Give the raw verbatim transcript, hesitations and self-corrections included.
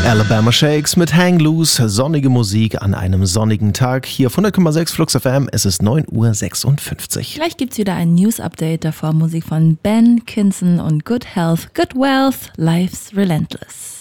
Alabama Shakes mit Hang Loose, sonnige Musik an einem sonnigen Tag. Hier auf hundert Komma sechs Flux F M, es ist neun Uhr sechsundfünfzig. Gleich gibt's wieder ein News-Update, davor Musik von Ben Kinson und Good Health, Good Wealth, Life's Relentless.